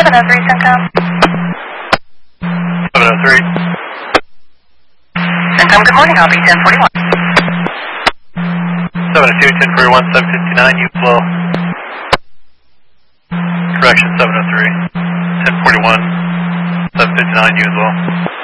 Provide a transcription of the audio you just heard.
703 Centum. 703. Centum, good morning, I'll be 1041. 702, 1041, 759, you flow. Correction, 703. 1041, 759, you as well.